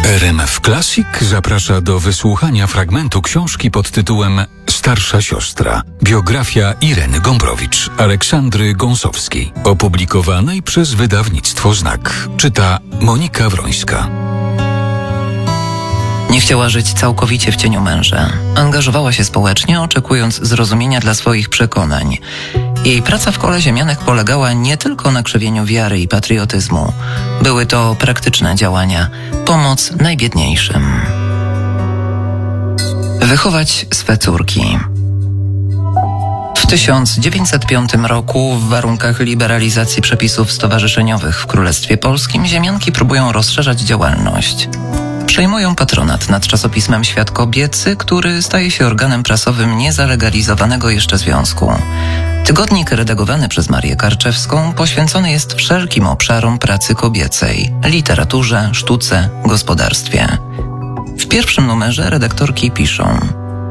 RMF Classic zaprasza do wysłuchania fragmentu książki pod tytułem Starsza siostra. Biografia Ireny Gombrowicz, Aleksandry Gąsowskiej, opublikowanej przez wydawnictwo Znak. Czyta Monika Wrońska. Nie chciała żyć całkowicie w cieniu męża. Angażowała się społecznie, oczekując zrozumienia dla swoich przekonań. Jej praca w Kole Ziemianek polegała nie tylko na krzewieniu wiary i patriotyzmu. Były to praktyczne działania, pomoc najbiedniejszym. Wychować swe córki. W 1905 roku w warunkach liberalizacji przepisów stowarzyszeniowych w Królestwie Polskim ziemianki próbują rozszerzać działalność. Przejmują patronat nad czasopismem Świat Kobiecy, który staje się organem prasowym niezalegalizowanego jeszcze związku. Tygodnik redagowany przez Marię Karczewską poświęcony jest wszelkim obszarom pracy kobiecej, literaturze, sztuce, gospodarstwie. W pierwszym numerze redaktorki piszą: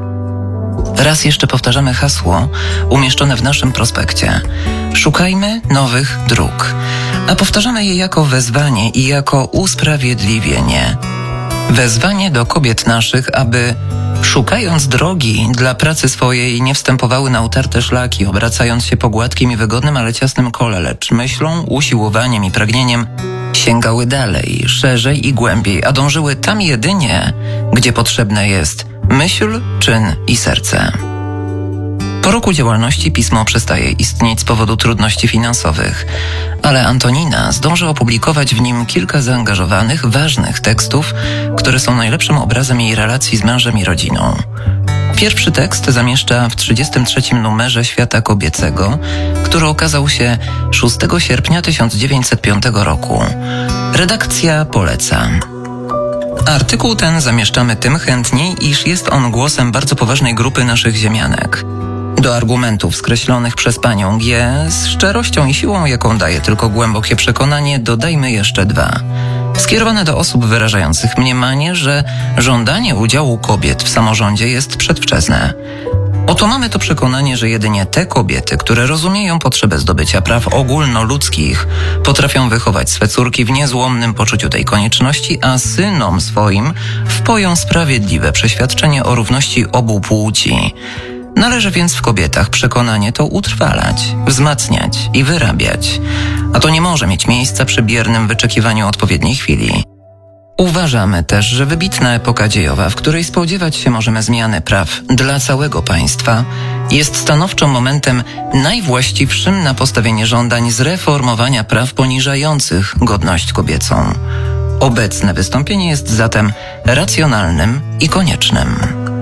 raz jeszcze powtarzamy hasło umieszczone w naszym prospekcie. Szukajmy nowych dróg. A powtarzamy je jako wezwanie i jako usprawiedliwienie. Wezwanie do kobiet naszych, aby szukając drogi dla pracy swojej nie wstępowały na utarte szlaki, obracając się po gładkim i wygodnym, ale ciasnym kole, lecz myślą, usiłowaniem i pragnieniem sięgały dalej, szerzej i głębiej, a dążyły tam jedynie, gdzie potrzebne jest myśl, czyn i serce. Po roku działalności pismo przestaje istnieć z powodu trudności finansowych, ale Antonina zdąży opublikować w nim kilka zaangażowanych, ważnych tekstów, które są najlepszym obrazem jej relacji z mężem i rodziną. Pierwszy tekst zamieszcza w 33. numerze Świata Kobiecego, który okazał się 6 sierpnia 1905 roku. Redakcja poleca. Artykuł ten zamieszczamy tym chętniej, iż jest on głosem bardzo poważnej grupy naszych ziemianek. Do argumentów skreślonych przez panią G. z szczerością i siłą, jaką daje tylko głębokie przekonanie, dodajmy jeszcze 2. Skierowane do osób wyrażających mniemanie, że żądanie udziału kobiet w samorządzie jest przedwczesne. Oto mamy to przekonanie, że jedynie te kobiety, które rozumieją potrzebę zdobycia praw ogólnoludzkich, potrafią wychować swe córki w niezłomnym poczuciu tej konieczności, a synom swoim wpoją sprawiedliwe przeświadczenie o równości obu płci. Należy więc w kobietach przekonanie to utrwalać, wzmacniać i wyrabiać, a to nie może mieć miejsca przy biernym wyczekiwaniu odpowiedniej chwili. Uważamy też, że wybitna epoka dziejowa, w której spodziewać się możemy zmiany praw dla całego państwa, jest stanowczo momentem najwłaściwszym na postawienie żądań zreformowania praw poniżających godność kobiecą. Obecne wystąpienie jest zatem racjonalnym i koniecznym.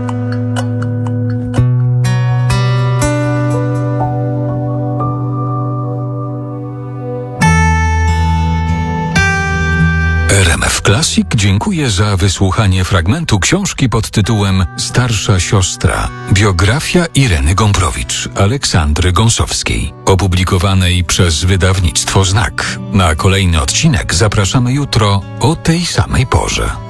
RMF Classic dziękuję za wysłuchanie fragmentu książki pod tytułem Starsza siostra. Biografia Ireny Gombrowicz, Aleksandry Gąsowskiej, opublikowanej przez wydawnictwo Znak. Na kolejny odcinek zapraszamy jutro o tej samej porze.